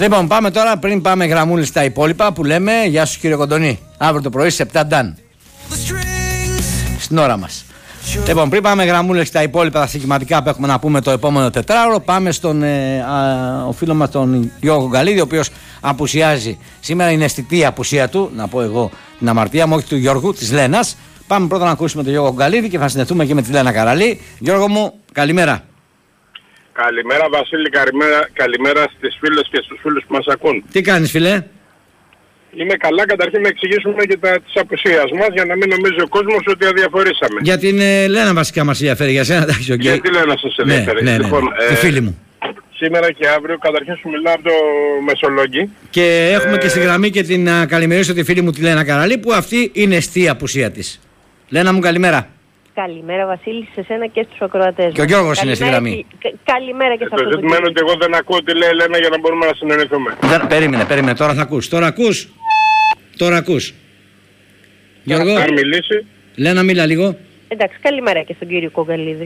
Λοιπόν, πάμε τώρα, πριν πάμε γραμμούλες στα υπόλοιπα που λέμε. Γεια σου κύριε Κοντονή. Αύριο το πρωί σε 7 Νταν. Στην ώρα μας. Λοιπόν, πριν πάμε γραμμούλες στα υπόλοιπα τα στοιχηματικά που έχουμε να πούμε το επόμενο τετράωρο, πάμε στον ο φίλο μας τον Γιώργο Γκαλίδη, ο οποίος απουσιάζει. Σήμερα είναι αισθητή η απουσία του, να πω εγώ την αμαρτία μου, όχι του Γιώργου, της Λένας. Πάμε πρώτα να ακούσουμε τον Γιώργο Γκαλίδη και θα συνδεθούμε και με τη Λένα Καραλή. Γιώργο μου, καλημέρα. Καλημέρα Βασίλη, καλημέρα στις φίλες και στους φίλους που μας ακούν. Τι κάνεις φίλε? Είμαι καλά, καταρχήν να εξηγήσουμε και τις απουσίας μας για να μην νομίζει ο κόσμος ότι αδιαφορήσαμε. Για την Λένα βασικά μας ενδιαφέρει, για σένα εντάξει, okay. Για τη Λένα σας ενδιαφέρει. Ναι, λοιπόν, τη φίλη μου. Σήμερα και αύριο καταρχήν σου μιλάω από το Μεσολόγγι. Και έχουμε και στη γραμμή και την καλημερίσω τη φίλη μου τη Λένα Καραλή, που αυτή είναι αισθή απουσία της. Λένα μου, καλημέρα. Καλημέρα Βασίλη, σε σένα και στους ακροατές. Και ο Γιώργος είναι στη γραμμή. Καλημέρα και σε αυτό. Το ζητημένο ότι εγώ δεν ακούω τι λέει η Λένα για να μπορούμε να συνεννοηθούμε. Περίμενε, τώρα θα ακούς. Τώρα ακούς. Γιώργο, αν μιλήσει. Λένα, μίλα λίγο. Εντάξει, καλημέρα και στον κύριο Κογκαλίδη.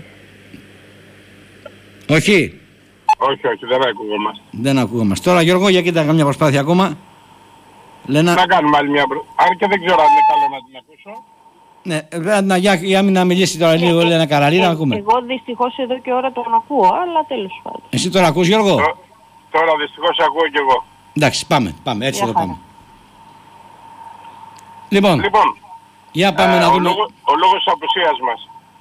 Όχι, δεν ακούγομαστε. Δεν ακούγομαστε. Τώρα Γιώργο, για κοίτα καμιά προσπάθεια ακόμα. Λένα. Να κάνουμε άλλη μια αν και δεν ξέρω αν είναι καλό να την ακούσω. Ναι, για να μιλήσει τώρα λίγο Λένα Καραλή να ακούμε. Εγώ δυστυχώς εδώ και ώρα τον ακούω, αλλά τέλος πάντων. Εσύ τώρα ακούς Γιώργο? Τώρα δυστυχώς ακούω και εγώ. Εντάξει, πάμε, έτσι εδώ πάμε. Λοιπόν, για πάμε να δούμε. Ο λόγος της απουσίας μας.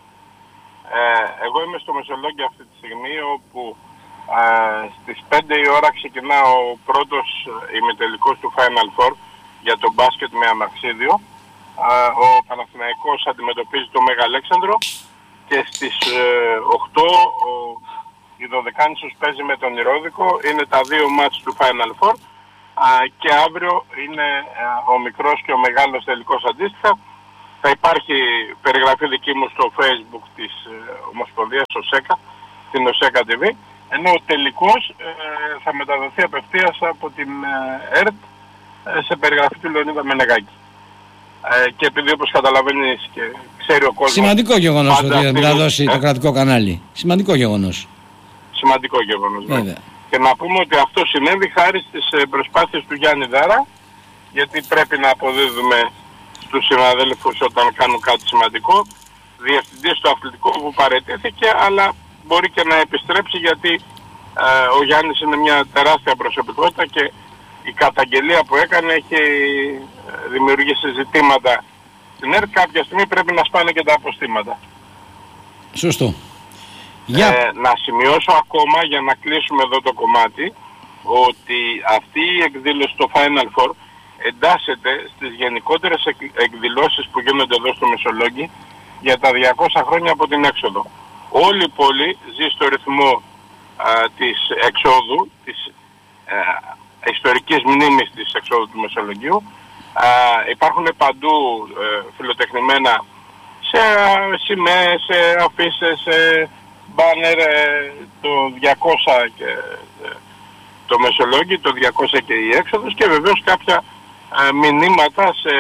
Εγώ είμαι στο Μεσολόγγι αυτή τη στιγμή, όπου στις 5 η ώρα ξεκινά ο πρώτος ημιτελικός του Final Four για το μπάσκετ με αμαξίδιο. Ο Παναθηναϊκός αντιμετωπίζει το Μέγα Αλέξανδρο και στις 8 η Δωδεκάνησος παίζει με τον Ηρώδικο. Είναι τα δύο μάτς του Final Four. Και αύριο είναι ο μικρός και ο μεγάλος τελικός αντίστοιχα. Θα υπάρχει περιγραφή δική μου στο Facebook της Ομοσπονδίας ΟΣΕΚΑ, την ΟΣΕΚΑ TV, ενώ ο τελικός θα μεταδοθεί απευθείας από την ΕΡΤ σε περιγραφή του Λεωνίδα Μενεγάκη. Και επειδή όπως καταλαβαίνεις και ξέρει ο κόσμος... Σημαντικό γεγονός ότι θα μεταδώσει το κρατικό κανάλι. Σημαντικό γεγονός. Σημαντικό γεγονός, βέβαια. Και να πούμε ότι αυτό συνέβη χάρη στις προσπάθειες του Γιάννη Δάρα, γιατί πρέπει να αποδίδουμε στους συναδέλφους όταν κάνουν κάτι σημαντικό. Διευθυντής του αθλητικού που παραιτήθηκε, αλλά μπορεί και να επιστρέψει, γιατί ο Γιάννης είναι μια τεράστια προσωπικότητα και η καταγγελία που έκανε έχει δημιουργήσει ζητήματα στην ΕΡΤ. Κάποια στιγμή πρέπει να σπάνε και τα αποστήματα. Σωστό. Να σημειώσω ακόμα για να κλείσουμε εδώ το κομμάτι ότι αυτή η εκδήλωση στο Final Four εντάσσεται στις γενικότερες εκδηλώσεις που γίνονται εδώ στο Μεσολόγγι για τα 200 χρόνια από την έξοδο. Όλη η πόλη ζει στο ρυθμό της εξόδου, της ιστορικής μνήμης της εξόδου του Μεσολογγίου. Υπάρχουν παντού φιλοτεχνημένα σε σημαίες, σε αφίσες, σε μπάνερ το 200 και το Μεσολόγγι, το 200 και η έξοδος, και βεβαίως κάποια μηνύματα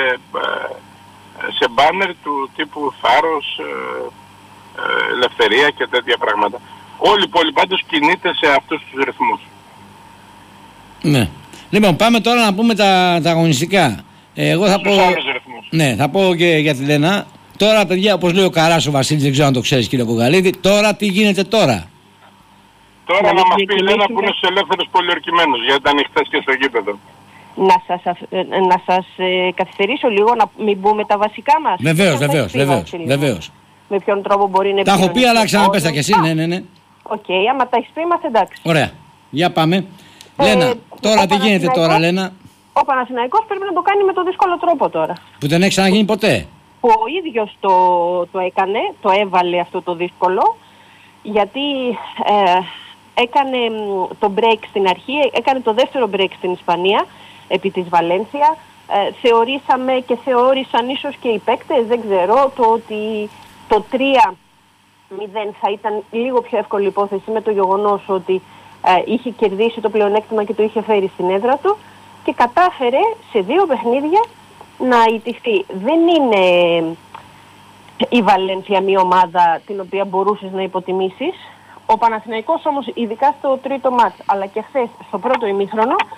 σε μπάνερ του τύπου θάρρος, ελευθερία και τέτοια πράγματα. Όλη η πόλη πάντως κινείται σε αυτούς τους ρυθμούς. Ναι. Λοιπόν, πάμε τώρα να πούμε τα αγωνιστικά. Εγώ θα πω... θα πω και για τη Λένα. Τώρα, παιδιά, όπως λέει ο Καράς ο Βασίλης, δεν ξέρω αν το ξέρεις κύριε Κογκαλίδη, τώρα τι γίνεται τώρα? Τώρα να μας πει η Λένα που είναι στους ελεύθερους πολιορκημένους, γιατί ήταν χθες και στο γήπεδο. Να σας καθυστερήσω λίγο, να μην μπούμε τα βασικά μας. Βεβαίως. Με ποιον τρόπο μπορεί να... Τα έχω πει, αλλά ξαναπες τα κι εσύ, ναι. Οκ, άμα τα έχεις πει, είμαστε εντάξει. Ωραία. Για πάμε. Λένα, τώρα τι γίνεται τώρα, Λένα? Ο Παναθηναϊκός πρέπει να το κάνει με το δύσκολο τρόπο τώρα. Που δεν έχει ξαναγίνει ποτέ. Που ο ίδιος το έκανε, το έβαλε αυτό το δύσκολο, γιατί έκανε το break στην αρχή, έκανε το δεύτερο break στην Ισπανία, επί της Βαλένθια. Θεωρήσαμε και θεώρησαν ίσως και οι παίκτες, δεν ξέρω, το ότι το 3-0 θα ήταν λίγο πιο εύκολη υπόθεση, με το γεγονός ότι είχε κερδίσει το πλεονέκτημα και το είχε φέρει στην έδρα του, και κατάφερε σε 2 παιχνίδια να ιτηθεί. Δεν είναι η Βαλένθια μια ομάδα την οποία μπορούσες να υποτιμήσεις. Ο Παναθηναϊκός όμως, ειδικά στο τρίτο μάτς, αλλά και χθες στο πρώτο ημίχρονο,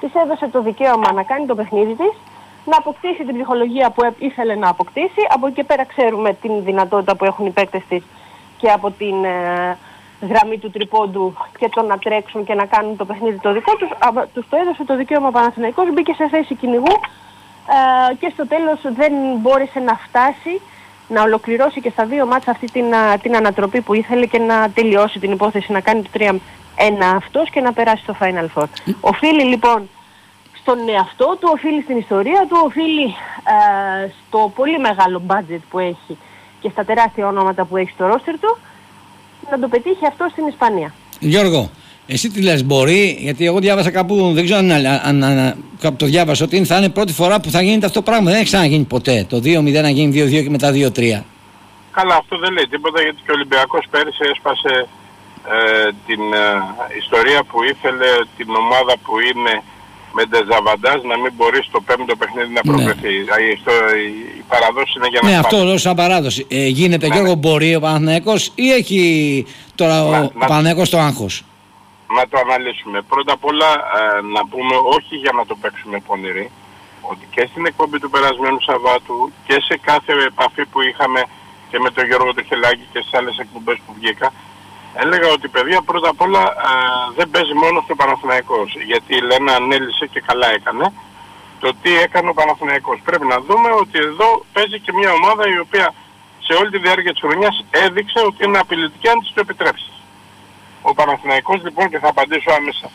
της έδωσε το δικαίωμα να κάνει το παιχνίδι της, να αποκτήσει την ψυχολογία που ήθελε να αποκτήσει. Από εκεί και πέρα ξέρουμε την δυνατότητα που έχουν οι παίκτες της και από την γραμμή του τριπόντου και το να τρέξουν και να κάνουν το παιχνίδι το δικό τους. Τους το έδωσε το δικαίωμα ο Παναθηναϊκός, μπήκε σε θέση κυνηγού και στο τέλος δεν μπόρεσε να φτάσει να ολοκληρώσει και στα δύο μάτσα αυτή την ανατροπή που ήθελε και να τελειώσει την υπόθεση, να κάνει το 3-1 αυτός και να περάσει στο Final Four. Οφείλει λοιπόν στον εαυτό του, οφείλει στην ιστορία του, οφείλει στο πολύ μεγάλο budget που έχει και στα τεράστια ονόματα που έχει στο ρόστερ του, να το πετύχει αυτό στην Ισπανία. Γιώργο, εσύ τι λες, μπορεί? Γιατί εγώ διάβασα κάπου, δεν ξέρω αν κάπου το διάβασα, ότι θα είναι πρώτη φορά που θα γίνεται αυτό το πράγμα. Δεν έχει ξαναγίνει ποτέ. Το 2-0 να γίνει 2-2 και μετά 2-3. Καλά, αυτό δεν λέει τίποτα, γιατί και ο Ολυμπιακός πέρυσι έσπασε την ιστορία που ήθελε την ομάδα που είναι με ντεζαβαντάζ να μην μπορεί στο πέμπτο παιχνίδι να προκριθεί. Η παραδόση είναι για να ναι, αυτό λέω σαν παράδοση. Γίνεται, ναι. Γιώργο, μπορεί ο Παναθηναϊκός ή έχει τώρα ο Παναθηναϊκός το άγχος? Να το αναλύσουμε. Πρώτα απ' όλα να πούμε, όχι για να το παίξουμε πονηρή, ότι και στην εκπομπή του περασμένου Σαββάτου και σε κάθε επαφή που είχαμε και με τον Γιώργο το Χελάκη και στις άλλες εκπομπές που βγήκα, έλεγα ότι παιδιά πρώτα απ' όλα δεν παίζει μόνο στο Παναθηναϊκός. Γιατί η Λένα ανέλησε και καλά έκανε το τι έκανε ο Παναθηναϊκός. Πρέπει να δούμε ότι εδώ παίζει και μια ομάδα η οποία σε όλη τη διάρκεια της χρονιάς έδειξε ότι είναι απειλητική αν της το επιτρέψει. Ο Παναθηναϊκός λοιπόν, και θα απαντήσω άμεσα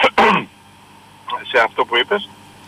σε αυτό που είπες,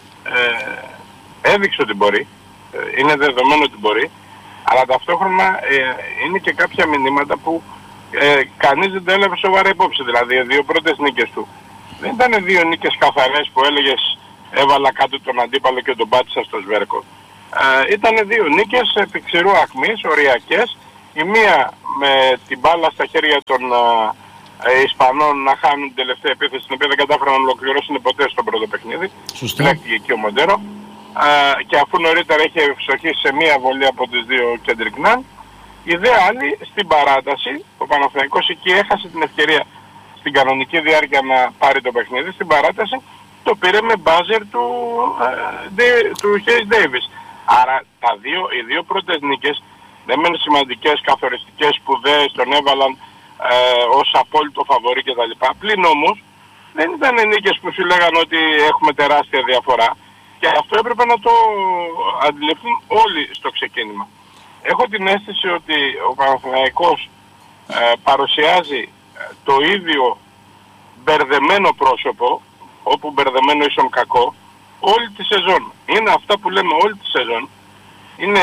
έδειξε ότι μπορεί, είναι δεδομένο ότι μπορεί, αλλά ταυτόχρονα είναι και κάποια μηνύματα που κανείς δεν το έλαβε σοβαρά υπόψη. Δηλαδή οι δύο πρώτες νίκες του δεν ήταν δύο νίκες καθαρές που έλεγες έβαλα κάτω τον αντίπαλο και τον πάτησα στο σβέρκο. Ήταν δύο νίκες επί ξηρού ακμής, οριακές, η μία με την μπάλα στα χέρια των Ισπανών να χάνουν την τελευταία επίθεση, την οποία δεν κατάφεραν να ολοκληρώσουν ποτέ στο πρώτο παιχνίδι. Λέκτηκε εκεί ο Μοντέρο. Και αφού νωρίτερα είχε ευστοχίσει σε μία βολή από τις δύο Κέντρικ Ναν, η δε άλλη στην παράταση, ο Παναθηναϊκός εκεί έχασε την ευκαιρία στην κανονική διάρκεια να πάρει το παιχνίδι, στην παράταση το πήρε με μπάζερ του Hayes Davis. Άρα οι δύο πρώτες νίκες δεν μένουν σημαντικές, καθοριστικές, σπουδαίες, τον έβαλαν ως απόλυτο φαβορί κτλ. Πλην όμως δεν ήταν νίκες που σου λέγανε ότι έχουμε τεράστια διαφορά, και αυτό έπρεπε να το αντιληφθούν όλοι στο ξεκίνημα. Έχω την αίσθηση ότι ο Παναθηναϊκός παρουσιάζει το ίδιο μπερδεμένο πρόσωπο, όπου μπερδεμένο ίσον κακό, όλη τη σεζόν. Είναι αυτά που λέμε όλη τη σεζόν. Είναι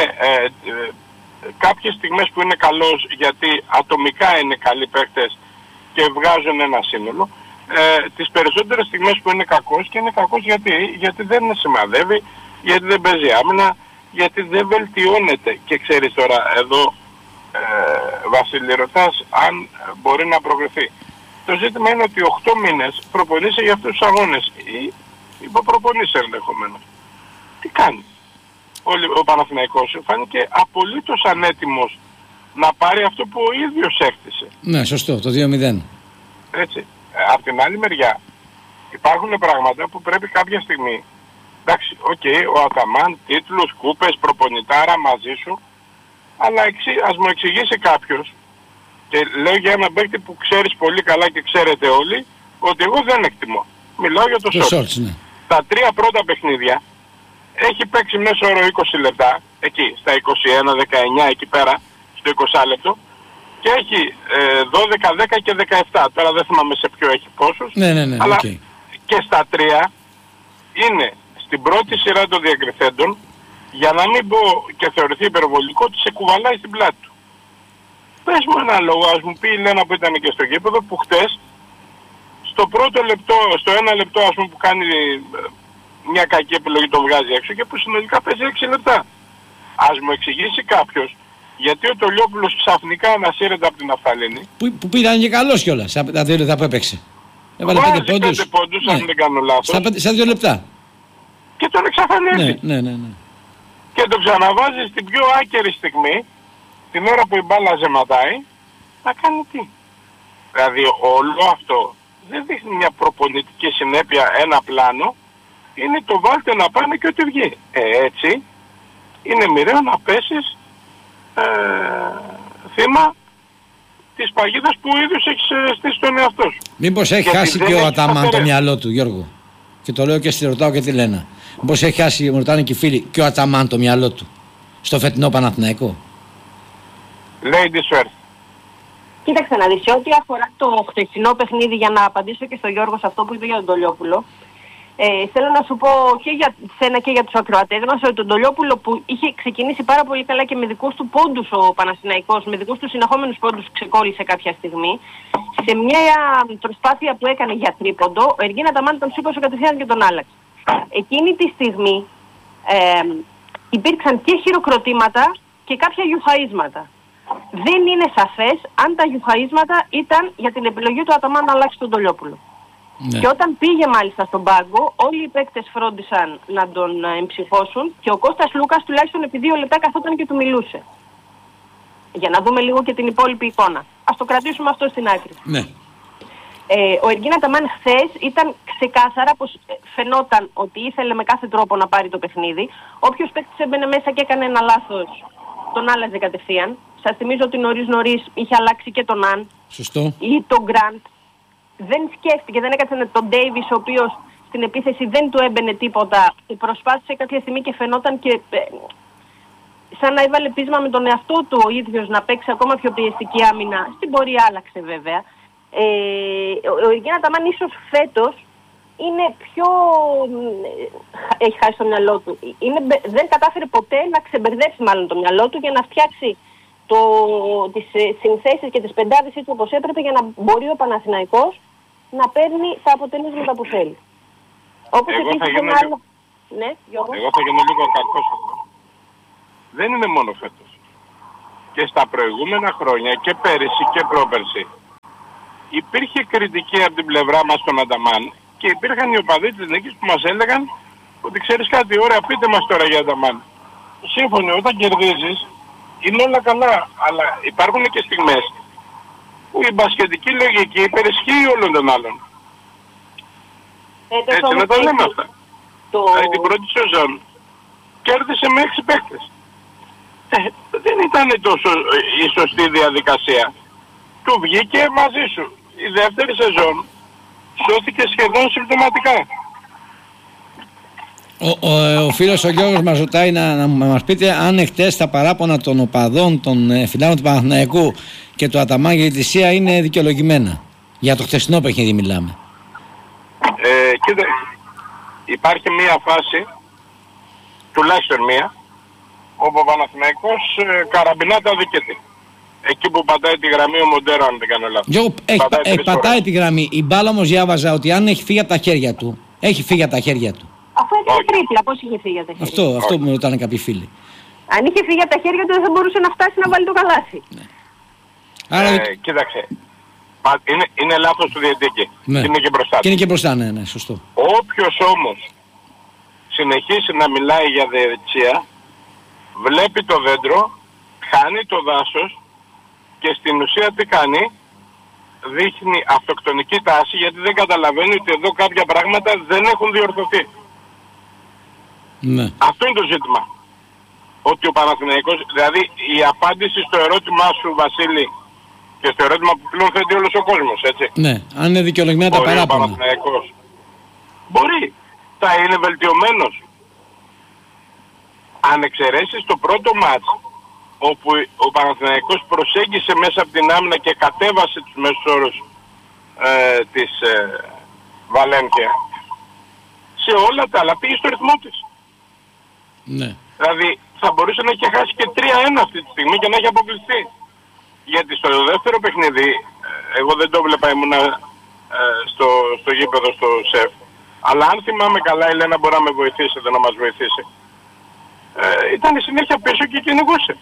κάποιες στιγμές που είναι καλός γιατί ατομικά είναι καλοί παίκτες και βγάζουν ένα σύνολο. Τις περισσότερες στιγμές που είναι κακός, και είναι κακός γιατί δεν σημαδεύει, γιατί δεν παίζει άμυνα, γιατί δεν βελτιώνεται. Και ξέρεις τώρα εδώ Βασίλη, ρωτάς αν μπορεί να προκριθεί. Το ζήτημα είναι ότι 8 μήνες προπονείσαι για αυτούς τους αγώνες ή υποπροπονείσαι ενδεχομένως. Τι κάνει? Ο Παναθηναϊκός φάνηκε απολύτως ανέτοιμος να πάρει αυτό που ο ίδιος έκτισε. Ναι, σωστό, το 2-0. Έτσι. Απ' την άλλη μεριά υπάρχουν πράγματα που πρέπει κάποια στιγμή, εντάξει, ο Αταμάν, τίτλους, κούπες, προπονητάρα μαζί σου, αλλά ας μου εξηγήσει κάποιος, και λέω για ένα παίκτη που ξέρεις πολύ καλά και ξέρετε όλοι, ότι εγώ δεν εκτιμώ. Μιλάω για το Shorts. Ναι. Τα 3 πρώτα παιχνίδια έχει παίξει μέσω όρο 20 λεπτά, εκεί, στα 21-19 εκεί πέρα, στο 20 λεπτό, και έχει 12, 10 και 17. Τώρα δεν θυμάμαι σε ποιο έχει πόσους, ναι, αλλά και στα 3 είναι στην πρώτη σειρά των διακριθέντων, για να μην πω και θεωρηθεί υπερβολικό, ότι σε κουβαλάει στην πλάτη του. Πες μου ένα λόγο, ας μου πει η Λένα που ήταν και στο γήπεδο, που χτες στο πρώτο λεπτό, στο 1 λεπτό ας πούμε που κάνει μια κακή επιλογή, τον βγάζει έξω, και που συνολικά παίζει 6 λεπτά. Ας μου εξηγήσει κάποιος γιατί ο Τολιόπουλος ξαφνικά ανασύρεται από την Αφθαλήνη. Που πήγαν και καλός κιόλας από τα 2 λεπτά που έπαιξε. Έβαλε 5 πόντους, ναι, αν δεν κάνω λάθος. Στα 2 λεπτά. Και τον εξαφανίζει. Ναι. Και τον ξαναβάζει στην πιο άκερη στιγμή, την ώρα που η μπάλα ζεματάει, να κάνει τι? Δηλαδή όλο αυτό δεν δείχνει μια προπονητική συνέπεια, ένα πλάνο, είναι το βάλτε να πάνε και ό,τι βγει. Έτσι είναι μοιραίο να πέσεις θύμα της παγίδας που ο ίδιος έχεις στήσει τον εαυτό σου. Μήπως έχει χάσει και ο Αταμάν το μυαλό του, Γιώργο? Και το λέω και στη ρωτάω και τη λένε. Μήπως έχει χάσει, μου ρωτάνε και οι φίλοι, και ο Αταμάν το μυαλό του στο φετινό Παναθηναϊκό? Ladies first. Κοίταξε να δεις, ό,τι αφορά το χθεσινό παιχνίδι, για να απαντήσω και στον Γιώργο σε αυτό που είπε για τον Ντολιόπουλο, θέλω να σου πω και για σένα και για τους ακροατές μας ότι τον Ντολιόπουλο, που είχε ξεκινήσει πάρα πολύ καλά και με δικούς του πόντους ο Παναθηναϊκός, με δικούς του συνεχόμενους πόντους ξεκόλλησε κάποια στιγμή, σε μια προσπάθεια που έκανε για τρίποντο, ο Εργίν Αταμάν τον σήκωσε κατευθείαν και τον άλλαξε. Εκείνη τη στιγμή υπήρξαν και χειροκροτήματα και κάποια γιουχαΐσματα. Δεν είναι σαφές αν τα γιουχαΐσματα ήταν για την επιλογή του Αταμάν να αλλάξει τον Ντολιόπουλο. Ναι. Και όταν πήγε μάλιστα στον πάγκο, όλοι οι παίκτες φρόντισαν να τον εμψηφώσουν και ο Κώστας Λούκας τουλάχιστον επί 2 λεπτά καθόταν και του μιλούσε. Για να δούμε λίγο και την υπόλοιπη εικόνα. Ας το κρατήσουμε αυτό στην άκρη. Ναι. Ο Εργίν Αταμάν χθες ήταν ξεκάθαρα πως φαινόταν ότι ήθελε με κάθε τρόπο να πάρει το παιχνίδι. Όποιος παίκτης έμπαινε μέσα και έκανε ένα λάθος, τον άλλαζε κατευθείαν. Σας θυμίζω ότι νωρίς είχε αλλάξει και τον Αν. Σωστό. Ή τον Γκραντ. Δεν σκέφτηκε, δεν έκατσε τον Ντέιβις, ο οποίος στην επίθεση δεν του έμπαινε τίποτα. Προσπάθησε κάποια στιγμή και φαινόταν και σαν να έβαλε πείσμα με τον εαυτό του ο ίδιος να παίξει ακόμα πιο πιεστική άμυνα. Στην πορεία άλλαξε βέβαια. Ο Εργίν Αταμάν ίσως φέτος είναι πιο... έχει χάσει το μυαλό του. Δεν κατάφερε ποτέ να ξεμπερδέψει μάλλον το μυαλό του για να φτιάξει τις συνθέσεις και τις πεντάδες έτσι όπως έπρεπε για να μπορεί ο Παναθηναϊκός να παίρνει τα αποτελέσματα που θέλει. Όπως επίσης ένα άλλο... Ναι, Γιώργο. Εγώ θα γίνω λίγο κακός. Δεν είναι μόνο φέτος. Και στα προηγούμενα χρόνια και πέρυσι και πρόπερσι υπήρχε κριτική από την πλευρά μας στον Αταμάν και υπήρχαν οι οπαδοί της νίκης που μας έλεγαν ότι ξέρεις κάτι, ωραία, πείτε μας τώρα για Αταμάν. Σύμφωνοι, όταν κερδίζεις είναι όλα καλά, αλλά υπάρχουν και στιγμές που η μπασκετική λογική υπερισχύει όλων των άλλων. Έτσι να τα λέμε αυτά. την πρώτη σεζόν κέρδισε με 6 παίκτες. Δεν ήταν τόσο η σωστή διαδικασία. Του βγήκε μαζί σου. Η δεύτερη σεζόν σώθηκε σχεδόν συμπτωματικά. Ο φίλος ο Γιώργος μας ρωτάει να μας πείτε αν εχθές τα παράπονα των οπαδών των φιλάνων του Παναθηναϊκού και του Αταμάν για τη θυσία είναι δικαιολογημένα. Για το χθεσινό παιχνίδι μιλάμε. Κοίτα, υπάρχει μία φάση, τουλάχιστον μία, όπου ο Παναθηναϊκός καραμπινά τα δίκαιται. Εκεί που πατάει τη γραμμή ο Μοντέρο, αν δεν κάνω λάθος. Γιώργο, πατάει τη γραμμή. Η μπάλα όμως διάβαζα ότι αν έχει φύγει από τα χέρια του, έχει φύγει από τα χέρια του. Αφού έκανε τρίπλα, πώς είχε φύγει από τα χέρια του. Αυτό μου ρωτάνε κάποιοι φίλοι. Αν είχε φύγει από τα χέρια του δεν θα μπορούσε να φτάσει να βάλει το καλάθι. Ναι. Άρα... κοίταξε. Είναι λάθος του διαιτητή. Ναι. Είναι και μπροστά. Και είναι και μπροστά, ναι, σωστό. Όποιος όμως συνεχίσει να μιλάει για διαιτησία, βλέπει το δέντρο, χάνει το δάσος και στην ουσία τι κάνει, δείχνει αυτοκτονική τάση γιατί δεν καταλαβαίνει ότι εδώ κάποια πράγματα δεν έχουν διορθωθεί. Ναι. Αυτό είναι το ζήτημα. Ότι ο Παναθηναϊκός, δηλαδή η απάντηση στο ερώτημά σου, Βασίλη, και στο ερώτημα που πλέον θέτει όλος ο κόσμος, έτσι. Ναι, αν είναι δικαιολογημένα τα παράπονα. Ο Παναθηναϊκός μπορεί, θα είναι βελτιωμένος. Αν εξαιρέσεις το πρώτο μάτς, όπου ο Παναθηναϊκός προσέγγισε μέσα από την άμυνα και κατέβασε τους μέσους όρους της Βαλένθια, σε όλα τα άλλα πήγε στο ρυθμό της. Ναι. Δηλαδή θα μπορούσε να έχει χάσει και 3-1 αυτή τη στιγμή και να έχει αποκλειστεί. Γιατί στο δεύτερο παιχνίδι, εγώ δεν το βλέπα, ήμουνα στο γήπεδο στο ΣΕΦ, αλλά αν θυμάμαι καλά η Λένα μπορεί να με βοηθήσει, δεν να μας βοηθήσει. Ήταν συνέχεια πίσω και κυνηγούσε.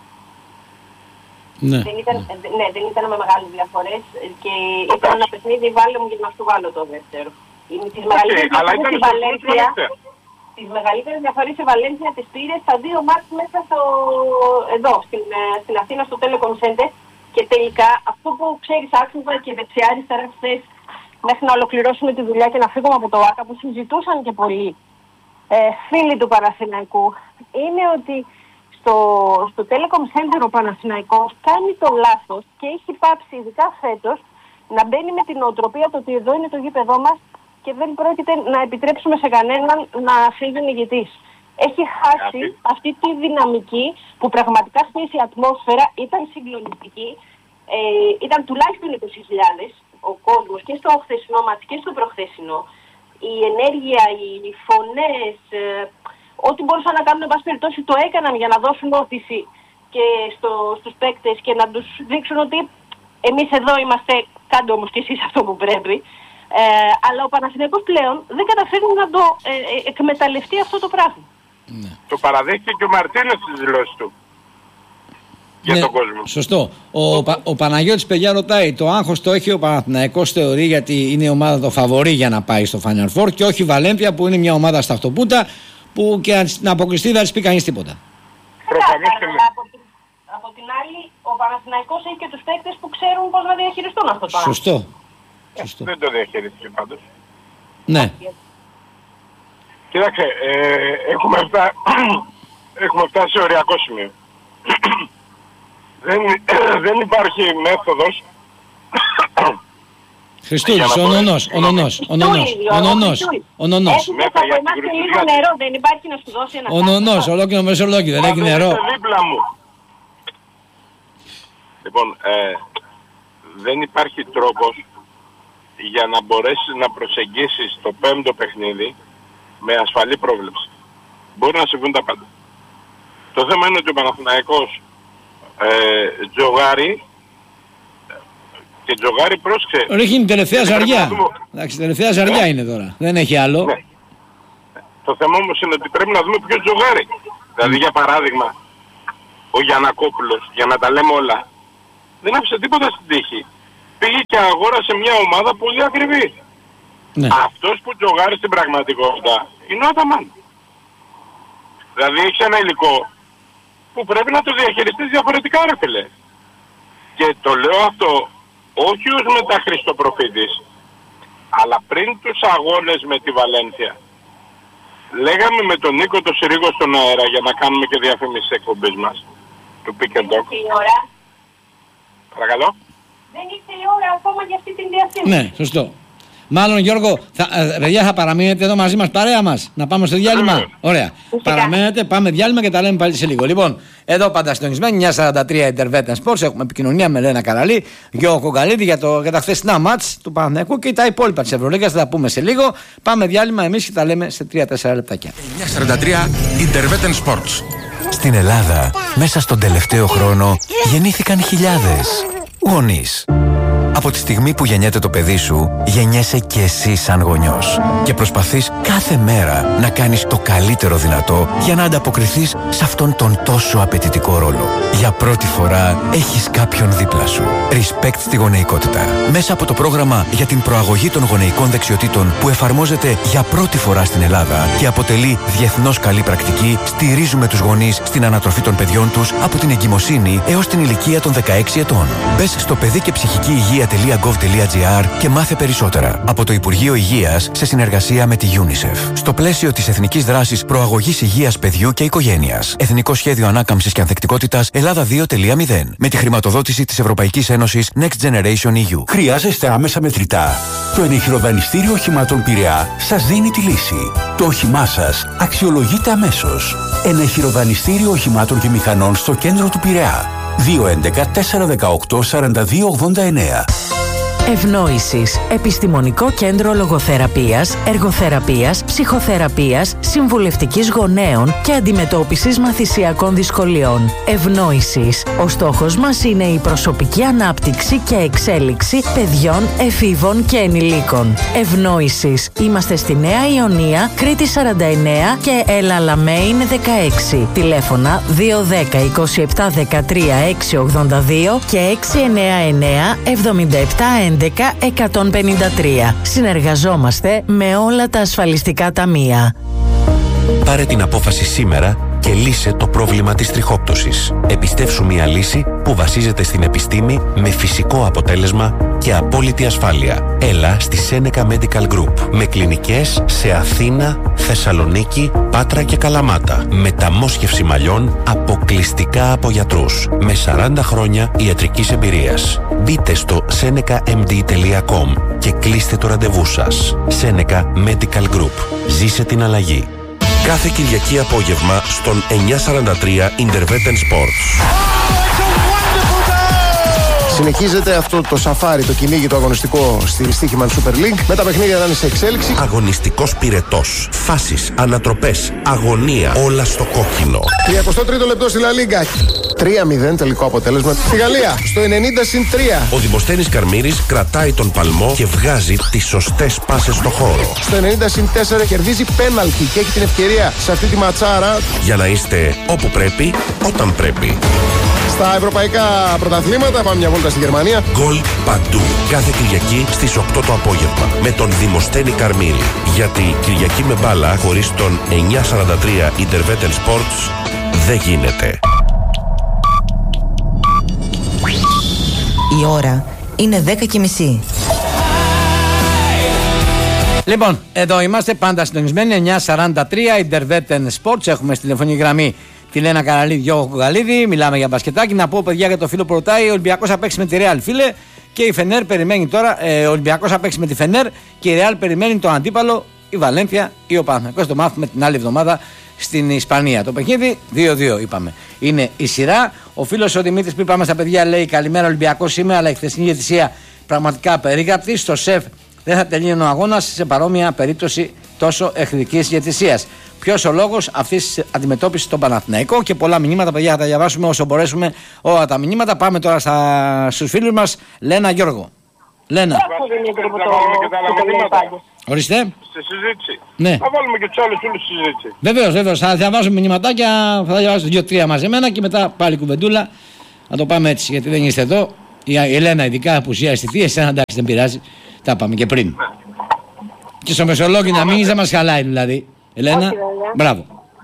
Ναι. Δεν ήταν με μεγάλες διαφορές και ήταν ένα παιχνίδι, βάλε μου και να σου βάλω το δεύτερο. Τις μεγαλύτερες διαφορές η Βαλένθια τις πήρε στα 2 μάτς μέσα εδώ, στην Αθήνα στο Telecom Center και τελικά αυτό που ξέρεις άξιζα και δεξιά-αριστερά χθες μέχρι να ολοκληρώσουμε τη δουλειά και να φύγουμε από το ΆΚΑ, που συζητούσαν και πολλοί φίλοι του Παναθηναϊκού, είναι ότι στο Telecom Center ο Παναθηναϊκός κάνει το λάθος και έχει πάψει ειδικά φέτος να μπαίνει με την νοοτροπία το ότι εδώ είναι το γήπεδό μας και δεν πρόκειται να επιτρέψουμε σε κανέναν να φύγει νικητής. Έχει χάσει αυτή τη δυναμική που πραγματικά χθες η ατμόσφαιρα ήταν συγκλονιστική. Ήταν τουλάχιστον 20.000 ο κόσμος και στο χθεσινό μάτς και στο προχθεσινό. Η ενέργεια, οι φωνές, ό,τι μπορούσαν να κάνουν, εν πάση περιπτώσει, το έκαναν για να δώσουν όθηση και στους παίκτες και να τους δείξουν ότι εμείς εδώ είμαστε, κάντε όμως και εσείς αυτό που πρέπει. Αλλά ο Παναθηναϊκός πλέον δεν καταφέρει να το εκμεταλλευτεί αυτό το πράγμα. Ναι. Το παραδέχτηκε και ο Μαρτίνες στις δηλώσεις του. Για τον κόσμο. Σωστό. Ο Παναγιώτης παιδιά ρωτάει, το άγχος το έχει ο Παναθηναϊκός, θεωρεί, γιατί είναι η ομάδα το φαβορί για να πάει στο Final Four και όχι η Βαλένθια που είναι μια ομάδα στα αυτοπούτα που και να αποκλειστεί δεν θα της πει κανείς τίποτα. Από την άλλη, ο Παναθηναϊκός έχει και τους παίκτες που ξέρουν πώς να διαχειριστούν αυτό το άγχος. Σωστό. Δεν το διαχειρίστηκε πάντως. Ναι. Κοίταξε, έχουμε φτάσει σε οριακό σημείο. Δεν υπάρχει μέθοδος. Χριστούλης, ο νονός. Έχετε από εμάς και λίγο νερό, δεν υπάρχει να σου δώσει ένα. Ο νονός, ολόκληρο μεσολόγιο, δεν έχει νερό. Δίπλα μου. Λοιπόν, δεν υπάρχει τρόπος για να μπορέσεις να προσεγγίσεις το πέμπτο παιχνίδι με ασφαλή πρόβλεψη. Μπορεί να συμβούν τα πάντα. Το θέμα είναι ότι ο Παναθηναϊκός τζογάρει και τζογάρει, πρόσεξε. Ρίχνει τελευταία ζαριά. Εντάξει, τελευταία ζαριά είναι τώρα. Δεν έχει άλλο. Ναι. Το θέμα όμως είναι ότι πρέπει να δούμε ποιος τζογάρει. Δηλαδή για παράδειγμα, ο Γιαννακόπουλος, για να τα λέμε όλα, δεν άφησε τίποτα στην τύχη. Πήγε και αγόρασε μια ομάδα πολύ ακριβή. Ναι. Αυτός που τζογάρει στην πραγματικότητα είναι ο Αταμάν. Δηλαδή έχει ένα υλικό που πρέπει να το διαχειριστείς διαφορετικά, ρε φίλε. Και το λέω αυτό όχι ως μεταχρηστοπροφήτης, αλλά πριν τους αγώνες με τη Βαλένθια. Λέγαμε με τον Νίκο το Συρίγο στον αέρα για να κάνουμε και διαφήμιση στις εκπομπές μας, του Pick and Talk. Παρακαλώ. Δεν ήρθε η ώρα ακόμα για αυτή την διαφήμιση. Ναι, σωστό. Μάλλον Γιώργο, παιδιά, θα παραμείνετε εδώ μαζί μας, παρέα μας, να πάμε στο διάλειμμα. Ωραία. Παραμένετε, πάμε διάλειμμα και τα λέμε πάλι σε λίγο. Λοιπόν, εδώ πάντα συντονισμένοι, 9:43 Intervetan Sports. Έχουμε επικοινωνία με Λένα Καραλή, Γιώργο Κογκαλίδη για τα χθεσινά μάτς του Παναθηναϊκού και τα υπόλοιπα της Ευρωλίγκας. Θα τα πούμε σε λίγο. Πάμε διάλειμμα εμείς και τα λέμε σε 3-4 λεπτάκια. 9:43 Intervetan Sports. Στην Ελλάδα, μέσα στον τελευταίο χρόνο, γεννήθηκαν χιλιάδες γονείς. Από τη στιγμή που γεννιέται το παιδί σου, γεννιέσαι και εσύ σαν γονιός. Και προσπαθείς κάθε μέρα να κάνεις το καλύτερο δυνατό για να ανταποκριθείς σε αυτόν τον τόσο απαιτητικό ρόλο. Για πρώτη φορά έχεις κάποιον δίπλα σου. Respect στη γονεϊκότητα. Μέσα από το πρόγραμμα για την προαγωγή των γονεϊκών δεξιοτήτων που εφαρμόζεται για πρώτη φορά στην Ελλάδα και αποτελεί διεθνώς καλή πρακτική, στηρίζουμε τους γονείς στην ανατροφή των παιδιών τους από την εγκυμοσύνη έως την ηλικία των 16 ετών. Μπες στο παιδί και ψυχική υγεία.gov.gr και μάθε περισσότερα από το Υπουργείο Υγείας σε συνεργασία με τη UNICEF. Στο πλαίσιο της Εθνικής Δράσης Προαγωγής Υγείας Παιδιού και Οικογένειας. Εθνικό Σχέδιο Ανάκαμψης και Ανθεκτικότητας Ελλάδα 2.0. Με τη χρηματοδότηση της Ευρωπαϊκής Ένωσης Next Generation EU. Χρειάζεστε άμεσα μετρητά? Το ενεχειροδανιστήριο οχημάτων Πειραιά σας δίνει τη λύση. Το όχημά σας αξιολογείται αμέσως. Ενεχειροδανιστήριο οχημάτων και μηχανών στο κέντρο του Πειραιά. 211-418-4289. Ευνόησης. Επιστημονικό κέντρο λογοθεραπείας, εργοθεραπείας, ψυχοθεραπείας, συμβουλευτικής γονέων και αντιμετώπισης μαθησιακών δυσκολιών. Ευνόησης. Ο στόχος μας είναι η προσωπική ανάπτυξη και εξέλιξη παιδιών, εφήβων και ενηλίκων. Ευνόησης. Είμαστε στη Νέα Ιωνία, Κρήτη 49 και Ελαλαμέιν 16. Τηλέφωνα 210 27 13 682 και 699 77 11-153. Συνεργαζόμαστε με όλα τα ασφαλιστικά ταμεία. Πάρε την απόφαση σήμερα και λύσε το πρόβλημα της τριχόπτωσης. Επιστεύσου μια λύση που βασίζεται στην επιστήμη με φυσικό αποτέλεσμα και απόλυτη ασφάλεια. Έλα στη Seneca Medical Group με κλινικές σε Αθήνα, Θεσσαλονίκη, Πάτρα και Καλαμάτα. Μεταμόσχευση μαλλιών αποκλειστικά από γιατρούς με 40 χρόνια ιατρικής εμπειρίας. Μπείτε στο senecamd.com και κλείστε το ραντεβού σας. Seneca Medical Group. Ζήσε την αλλαγή. Κάθε Κυριακή απόγευμα στον 943 Intervetten Sports. Συνεχίζεται αυτό το σαφάρι, το κυνήγι, το αγωνιστικό στη στοίχημα Super League. Με τα παιχνίδια να είναι σε εξέλιξη. Αγωνιστικός πυρετός. Φάσεις, ανατροπές, αγωνία. Όλα στο κόκκινο. 33ο λεπτό στη La Liga. 3-0 τελικό αποτέλεσμα. Στη Γαλλία, στο 90+3. Ο Δημοσθένης Καρμύρης κρατάει τον παλμό και βγάζει τις σωστές πάσες στο χώρο. Στο 90+4 κερδίζει πέναλτι και έχει την ευκαιρία σε αυτή τη ματσάρα. Για να είστε όπου πρέπει, όταν πρέπει. Στα ευρωπαϊκά πρωταθλήματα πάμε μια βόλτα στη Γερμανία. Γκολ παντού. Κάθε Κυριακή στις 8 το απόγευμα. Με τον Δημοσθένη Καρμύρη. Γιατί Κυριακή με μπάλα χωρίς τον 943 Intervetten Sports δεν γίνεται. Η ώρα είναι 10:30. Λοιπόν, εδώ είμαστε πάντα συντονισμένοι. 943 Intervetten Sports. Έχουμε στη τηλεφωνική γραμμή τη Λένα Καραλίδη, Γιώργο Κουκαλίδη. Μιλάμε για μπασκετάκι. Να πω, παιδιά, για το φίλο που ρωτάει: ο Ολυμπιακός θα παίξει με τη Real, φίλε. Και η Φενέρ περιμένει τώρα. Ο Ολυμπιακός θα παίξει με τη Φενέρ και η Real περιμένει τον αντίπαλο, η Βαλένθια ή ο Παναθηναϊκός. Το μάθουμε την άλλη εβδομάδα στην Ισπανία. Το παιχνίδι 2-2 είπαμε. Είναι η σειρά. Ο φίλος ο Δημήτρης που είπαμε στα παιδιά λέει: καλημέρα, Ολυμπιακός είμαι, αλλά η χθεσινή διαιτησία πραγματικά περίγραπτη. Στο ΣΕΦ δεν θα τελείωνε ο αγώνας σε παρόμοια περίπτωση τόσο εχθρικής διαιτησίας. Ποιος ο λόγος αυτής της αντιμετώπισης στον Παναθηναϊκό? Και πολλά μηνύματα, παιδιά, θα τα διαβάσουμε όσο μπορέσουμε όλα τα μηνύματα. Πάμε τώρα στους φίλους μας. Λένα, Γιώργο. Λένα. Ορίστε. Στη συζήτηση. Ναι. Θα βάλουμε και τους άλλους φίλους στη συζήτηση. Βεβαίως. Θα διαβάσουμε μηνυματάκια, θα διαβάσω 2-3 μαζεμένα και μετά πάλι κουβεντούλα. Να το πάμε έτσι, γιατί δεν είστε εδώ. Η Ελένα ειδικά απουσία αισθητή, εσένα εντάξει δεν πειράζει. Τα πάμε και πριν. Ναι. Και στο Μεσολόγγι να μείνεις δεν μας χαλάει δηλαδή. Ελένα, μπράβο.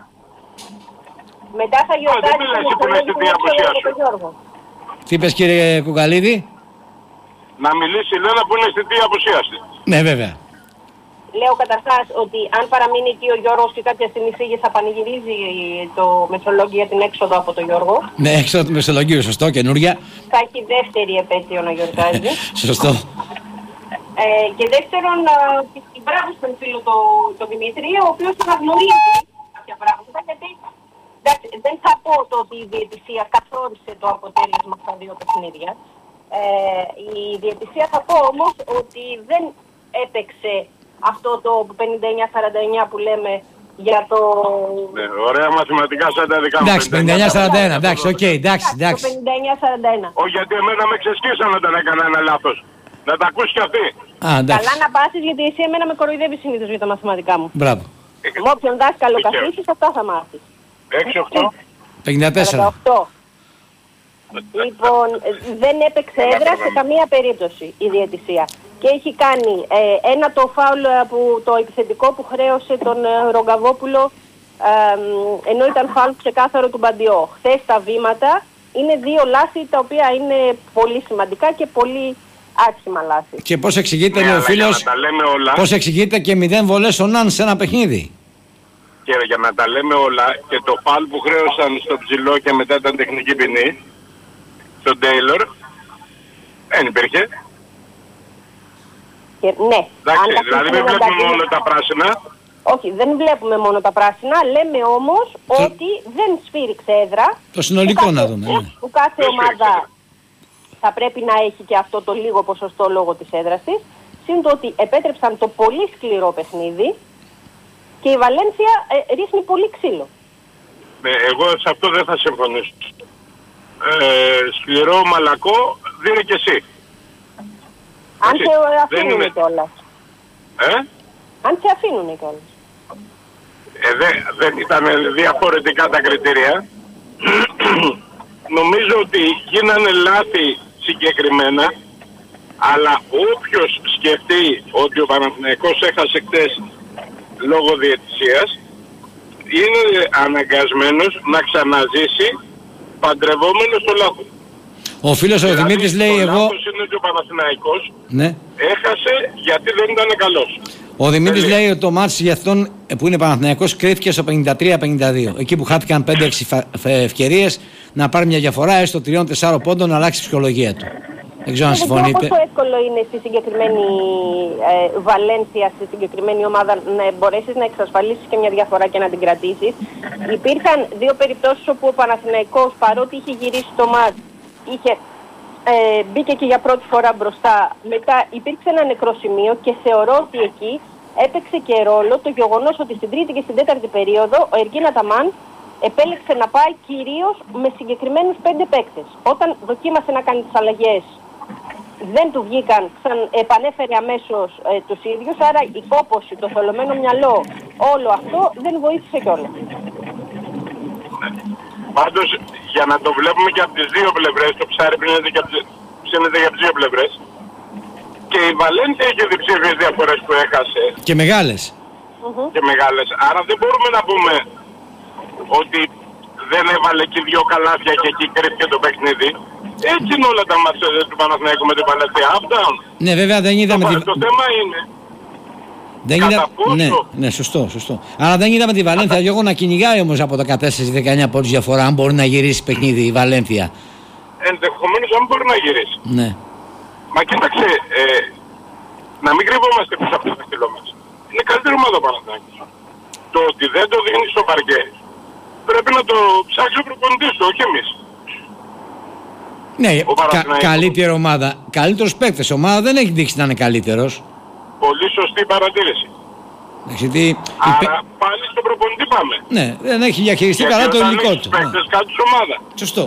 Μετά θα γιορτάσει τον Γιώργο. Τι είπες, κύριε Κουκαλίδη? Να μιλήσει η Ελένα που είναι αισθητή απουσίαστη. Ναι, βέβαια. Λέω καταρχάς ότι αν παραμείνει εκεί ο Γιώργος και κάποια στιγμή φύγει θα πανηγυρίζει το Μεσολόγγι για την έξοδο από τον Γιώργο. Ναι, έξοδο του Μεσολογγίου, σωστό, καινούρια. Θα έχει δεύτερη επέτειο να γιορτάζει. Σωστό. Και δεύτερον, μπράβο στον φίλο τον Δημήτρη, ο οποίος αναγνωρίζει κάποια πράγματα. Γιατί εντάξει, δεν θα πω το ότι η διαιτησία καθόρισε το αποτέλεσμα στα δύο παιχνίδια. Η διαιτησία θα πω όμως ότι δεν έπαιξε αυτό το 59-49 που λέμε για το... Ναι, ωραία μαθηματικά σαν τα δικά μου. Εντάξει, 59-41, εντάξει, οκ, εντάξει. Το 59-41. Όχι, γιατί εμένα με ξεσκίσαν όταν έκανα ένα λάθος. Να τα ακούσει κι αυτή. Καλά να πάθεις, γιατί εσύ εμένα με κοροϊδεύει συνήθως για τα μαθηματικά μου. Μπράβο. Με όποιον δάσκαλο καθίσεις, αυτά θα μάθεις. 6-8. 54. Λοιπόν, δεν έπαιξε έδρα σε καμία περίπτωση η διαιτησία. Και έχει κάνει ένα το φάουλ, το επιθετικό που χρέωσε τον Ρογκαβόπουλο, ενώ ήταν φάουλ ξεκάθαρο του Μπαντιό. Χθες τα βήματα είναι δύο λάθη τα οποία είναι πολύ σημαντικά και πολύ άσχημα λάθη. Και πώς εξηγείται, λέει ο φίλος, πώς εξηγείται και 0 βολές ο Ναν σε ένα παιχνίδι? Και για να τα λέμε όλα, και το φάουλ που χρέωσαν στο ψηλό και μετά ήταν τεχνική ποινή, στον Τέιλορ, δεν υπήρχε. Ναι. Εντάξει, δηλαδή δεν βλέπουμε μόνο τα πράσινα. Όχι, δεν βλέπουμε μόνο τα πράσινα, λέμε όμως ότι δεν σφύριξε έδρα. Το συνολικό να δούμε. Που κάθε ομάδα θα πρέπει να έχει και αυτό το λίγο ποσοστό λόγω της έδρας της. Συν το ότι επέτρεψαν το πολύ σκληρό παιχνίδι και η Βαλένθια ρίχνει πολύ ξύλο. Εγώ σε αυτό δεν θα συμφωνήσω. Σκληρό, μαλακό, δίνει και εσύ. Αν σε αφήνουνε κιόλας. Αν σε αφήνουνε κιόλας. Δεν ήταν διαφορετικά τα κριτήρια. Νομίζω ότι γίνανε λάθη συγκεκριμένα, αλλά όποιος σκεφτεί ότι ο Παναθηναϊκός έχασε χτες λόγω διαιτησίας, είναι αναγκασμένος να ξαναζήσει παντρευόμενος στο λάθος. Ο φίλος ο Δημήτρης λέει εγώ... Το λάθος είναι ότι ο Παναθηναϊκός ναι. έχασε γιατί δεν ήταν καλός. Ο Δημήτρης λέει ότι το μάτς για αυτόν που είναι Παναθηναϊκός κρίθηκε στο 53-52. Εκεί που χάθηκαν 5-6 ευκαιρίες να πάρει μια διαφορά έστω 3-4 πόντων να αλλάξει η ψυχολογία του. Δεν ξέρω αν συμφωνείτε. Πόσο εύκολο είναι στη συγκεκριμένη Βαλένθια, στη συγκεκριμένη ομάδα να μπορέσεις να εξασφαλίσεις και μια διαφορά και να την κρατήσεις. Υπήρχαν δύο περιπτώσεις όπου ο Παναθηναϊκός παρότι είχε γυρίσει το μάτς, μπήκε και για πρώτη φορά μπροστά. Μετά υπήρξε ένα νεκρό σημείο και θεωρώ ότι εκεί έπαιξε και ρόλο το γεγονός ότι στην τρίτη και στην τέταρτη περίοδο ο Εργίν Αταμάν επέλεξε να πάει κυρίως με συγκεκριμένους 5 παίκτες. Όταν δοκίμασε να κάνει τις αλλαγές δεν του βγήκαν, επανέφερε αμέσως τους ίδιους, άρα η κόπωση, το θολωμένο μυαλό, όλο αυτό δεν βοήθησε κιόλας. Πάντως, για να το βλέπουμε και από τις δύο πλευρές, το ψάρι ψήνεται και από τις δύο πλευρές, και η Βαλένθια έχει διψήφιες διαφορές που έχασε. Και μεγάλες. Και μεγάλες. Άρα δεν μπορούμε να πούμε ότι δεν έβαλε και δύο καλάθια και εκεί κρίθηκε το παιχνίδι. Έτσι είναι όλα τα μάτια του Παναθηναϊκού με την Βαλένθια. Ναι, βέβαια δεν είδαμε... Το θέμα είναι... Ναι, σωστό. Αλλά δεν είδαμε τη Βαλένθια Γιώργο να κυνηγάει όμως από τα 14-19 πόντους διαφορά. Αν μπορεί να γυρίσει παιχνίδι η Βαλένθια. Ενδεχομένως αν μπορεί να γυρίσει. Ναι. Μα κοίταξε, να μην κρυβόμαστε πίσω από το στυλό μας. Είναι καλύτερη ομάδα ο Παναθηναϊκός. Το ότι δεν το δίνει στο παρκέ πρέπει να το ψάξει ο προπονητής του, όχι εμείς. Ναι, καλύτερη ομάδα. Καλύτερος παίκτης. Ομάδα δεν έχει δείξει να είναι καλύτερος. Πολύ σωστή παρατήρηση. Άρα πάλι στον προπονητή πάμε. Ναι, δεν έχει διαχειριστεί καλά το υλικό του. Παίκτες κάτω της ομάδα. Σωστό.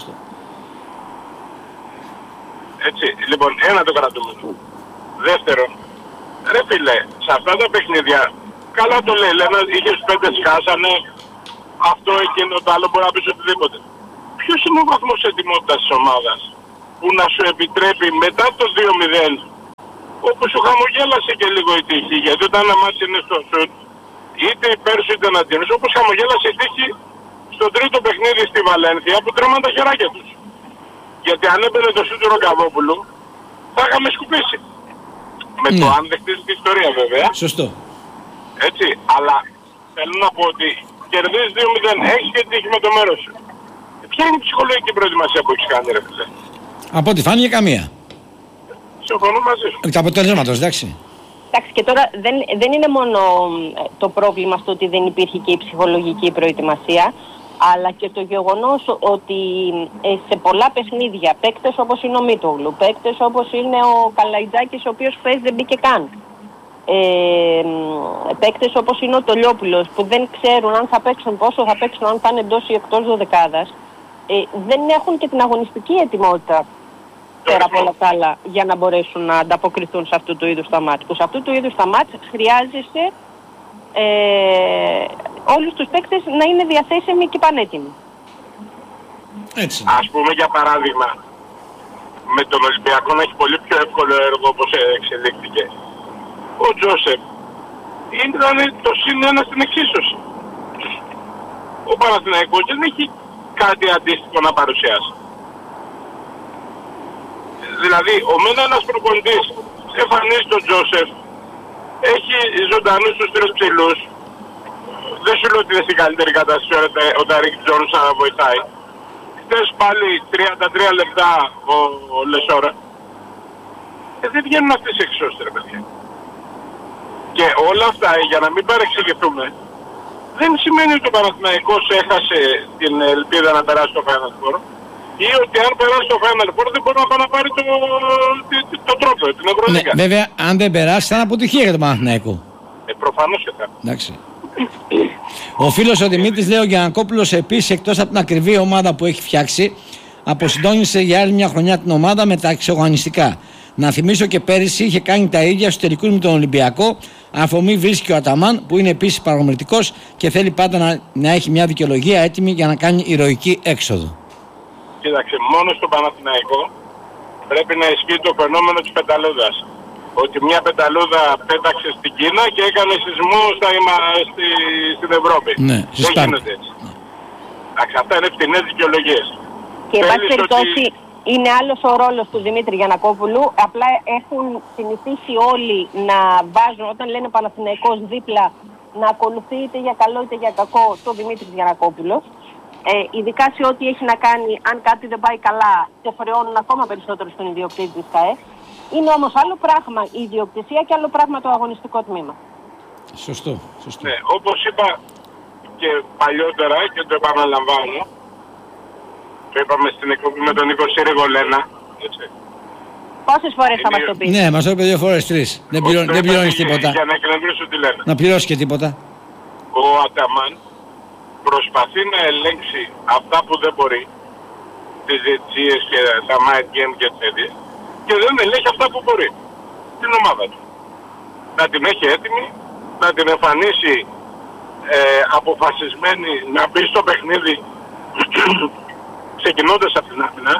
Έτσι, λοιπόν, ένα το κρατούμε. Δεύτερον, ρε φίλε, σε αυτά τα παιχνίδια, καλά το λέει, λένε, είχες 5 σκάσανε, αυτό, εκείνο, το άλλο, μπορεί να πεις οτιδήποτε. Ποιος είναι ο βαθμός ετοιμότητας της ομάδας που να σου επιτρέπει μετά το 2-0, όπου σου χαμογέλασε και λίγο η τύχη, γιατί όταν ένα μάτι είναι στο σουτ, είτε υπέρ σου είτε εναντίον, όπως χαμογέλασε η τύχη στο τρίτο παιχνίδι στη Βαλένθια που τρέμαν τα χεράκια τους. Γιατί αν έμπαινε το σουτ του Ροκαβόπουλου, θα είχαμε σκουπίσει. Με το αν δεχτείς την ιστορία βέβαια. Σωστό. Έτσι, αλλά θέλω να πω ότι κερδίζεις 2-0, έχεις και τύχη με το μέρος σου. Ποια είναι η ψυχολογική προετοιμασία που έχεις κάνει, ρε φίλε? Από ό,τι φάνηκε καμία. Συμφωνώ μαζί σου. Εκ αποτελέσματος, εντάξει. Εντάξει, και τώρα δεν είναι μόνο το πρόβλημα στο ότι δεν υπήρχε και η ψυχολογική προετοιμασία, αλλά και το γεγονός ότι σε πολλά παιχνίδια παίκτες όπως είναι ο Μίτογλου, παίκτες όπως είναι ο Καλαϊτζάκης, ο οποίος χθες δεν μπήκε καν, παίκτες όπως είναι ο Τολιόπουλος που δεν ξέρουν αν θα παίξουν, πόσο θα παίξουν, αν θα είναι εντός ή εκτός δωδεκάδας, δεν έχουν και την αγωνιστική ετοιμότητα πέρα από όλα τα άλλα για να μπορέσουν να ανταποκριθούν σε αυτού του είδους τα μάτς. Που σε αυτού του είδους τα μάτς χρειάζεσαι όλους τους παίκτες να είναι διαθέσιμοι και πανέτοιμοι. Έτσι. Ας πούμε για παράδειγμα, με τον Ολυμπιακό να έχει πολύ πιο εύκολο έργο όπως εξελίχθηκε. Ο Τζόσεφ ήταν το +1 στην εξίσωση. Ο Παναθηναϊκός δεν έχει κάτι αντίστοιχο να παρουσιάσει. Δηλαδή, ένας προπονητής εμφανίζει τον Τζόσεφ, έχει ζωντανούς τους 3 ψηλούς, δεν σου λέω ότι είναι στην καλύτερη κατάσταση ο Ταρίκ Τζόνς να βοηθάει. Χτες πάλι 33 λεπτά ο Λεσόρα. Δεν βγαίνουν αυτές οι εξώσεις, ρε παιδιά. Και όλα αυτά, για να μην παρεξηγηθούμε, δεν σημαίνει ότι ο Παναθηναϊκός έχασε την ελπίδα να περάσει στο Final Four, ή ότι αν περάσει στο Final Four δεν μπορεί να πάει να πάρει το τρόπο, την Ευρωλίγα. Ναι, βέβαια, αν δεν περάσει θα είναι αποτυχία για τον Παναθηναϊκό. Προφανώς και θα. Εντάξει. Ο φίλος ο Δημήτρης λέει: ο Γιαννακόπουλος επίσης, εκτός από την ακριβή ομάδα που έχει φτιάξει, αποσυντώνησε για άλλη μια χρονιά την ομάδα με τα εξωγωνιστικά. Να θυμίσω και πέρυσι είχε κάνει τα ίδια στους τελικούς με τον Ολυμπιακό. Αφορμή βρίσκει ο Αταμάν που είναι επίσης παρομετρικός και θέλει πάντα να έχει μια δικαιολογία έτοιμη για να κάνει ηρωική έξοδο. Κοίταξε, μόνο στο Παναθηναϊκό πρέπει να ισχύει το φαινόμενο της πεταλούδας. ότι μια πεταλούδα πέταξε στην Κίνα και έκανε σεισμό στην Ευρώπη. Ναι, δεν γίνεται έτσι. Εντάξει, αυτά είναι φτηνές δικαιολογίες. Και εν πάση περιπτώσει είναι άλλος ο ρόλος του Δημήτρη Γιαννακόπουλου. Απλά έχουν συνηθίσει όλοι να βάζουν, όταν λένε Παναθηναϊκός δίπλα, να ακολουθεί είτε για καλό είτε για κακό το Δημήτρη Γιαννακόπουλο. Ειδικά σε ό,τι έχει να κάνει, αν κάτι δεν πάει καλά, και χρεώνουν ακόμα περισσότερο στον ιδιοκτήτη της ΚΑΕ. Είναι όμως άλλο πράγμα η ιδιοκτησία και άλλο πράγμα το αγωνιστικό τμήμα. Σωστό. Ναι, όπως είπα και παλιότερα και το επαναλαμβάνω, το είπαμε στην εκπομπή με τον Νίκο Συριγολένα, έτσι. Πόσες φορές θα μας το πεις? Ναι, μας το είπε 2 φορές, 3. Δεν πληρώνεις τίποτα. Για να εκνευρίσω τι λένε. Να πληρώσεις και τίποτα. Ο Αταμάν προσπαθεί να ελέγξει αυτά που δεν μπορεί, τις διετησίες και τα mind game και τέτοια, και δεν ελέγχει αυτά που μπορεί, την ομάδα του. Να την έχει έτοιμη, να την εμφανίσει αποφασισμένη να μπει στο παιχνίδι ξεκινώντας από την άμυνα.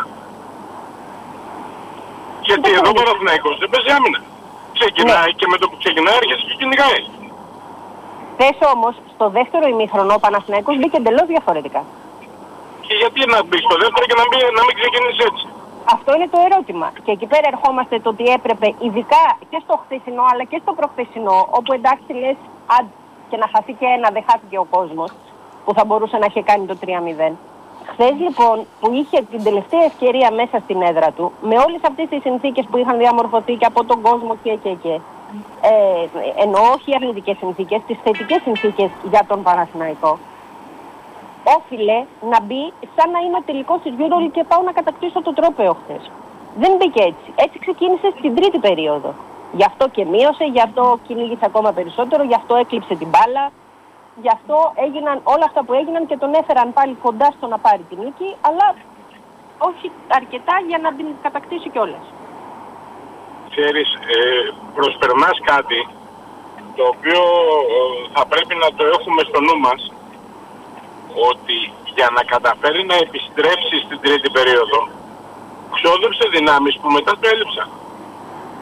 Γιατί εδώ ο Παναθηναϊκός δεν παίζει άμυνα. Ξεκινάει και με το που ξεκινάει έρχεσαι και κυνηγάει. Θες όμως, στο δεύτερο ημίχρονο ο Παναθηναϊκός μπήκε εντελώς διαφορετικά. Και γιατί να μπει στο δεύτερο και να μην ξεκινήσει έτσι? Αυτό είναι το ερώτημα. Και εκεί πέρα ερχόμαστε το ότι έπρεπε, ειδικά και στο χθεσινό αλλά και στο προχθεσινό, όπου εντάξει λες και να χαθεί και ένα, δεν χάθηκε ο κόσμος, που θα μπορούσε να είχε κάνει το 3-0. Χθες λοιπόν που είχε την τελευταία ευκαιρία μέσα στην έδρα του, με όλες αυτές τις συνθήκες που είχαν διαμορφωθεί και από τον κόσμο και εννοώ όχι αρνητικές συνθήκες, τις θετικές συνθήκες για τον Παναθηναϊκό, όφιλε να μπει σαν να είναι ο τελικός της EuroLeague και πάω να κατακτήσω το τρόπαιο χθες. Δεν μπήκε έτσι. Έτσι ξεκίνησε στην τρίτη περίοδο. Γι' αυτό και μείωσε, γι' αυτό κυνήγησε ακόμα περισσότερο, γι' αυτό έκλειψε την μπάλα. Γι' αυτό έγιναν όλα αυτά που έγιναν και τον έφεραν πάλι κοντά στο να πάρει την νίκη, αλλά όχι αρκετά για να την κατακτήσει κιόλας. Ξέρεις, προσπερνάς κάτι το οποίο θα πρέπει να το έχουμε στο νου μας, ότι για να καταφέρει να επιστρέψει στην τρίτη περίοδο ξόδεψε δυνάμεις που μετά το έλειψαν.